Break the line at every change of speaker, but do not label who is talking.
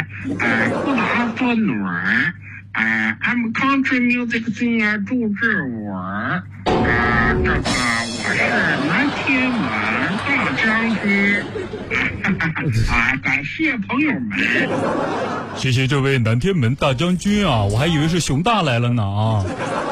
good afternoon. I'm country music singer 祝志武。这个我是南天门大将军。感谢朋友们。
谢谢这位南天门大将军啊，我还以为是熊大来了呢啊。